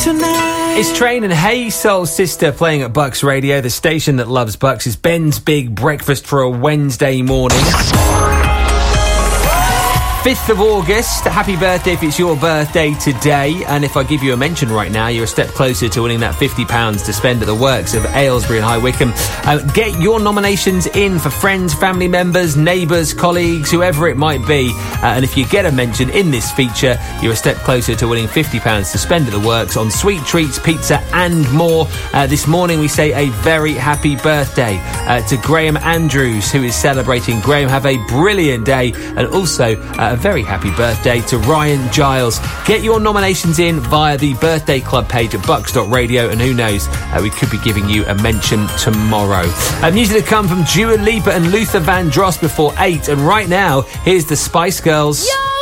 tonight. It's Train and Hey Soul Sister playing at Bucks Radio, the station that loves Bucks. Is Ben's Big Breakfast for a Wednesday morning. 5th of August. Happy birthday if it's your birthday today. And if I give you a mention right now, you're a step closer to winning that £50 to spend at the works of Aylesbury and High Wycombe. Get your nominations in for friends, family members, neighbours, colleagues, whoever it might be. And if you get a mention in this feature, you're a step closer to winning £50 to spend at the works on sweet treats, pizza and more. This morning we say a very happy birthday to Graham Andrews, who is celebrating. Graham, have a brilliant day. And also a very happy birthday to Ryan Giles. Get your nominations in via the birthday club page at bucks.radio, and who knows, we could be giving you a mention tomorrow. Music to come from Dua Lipa and Luther Vandross before 8, and right now, here's the Spice Girls. Yo!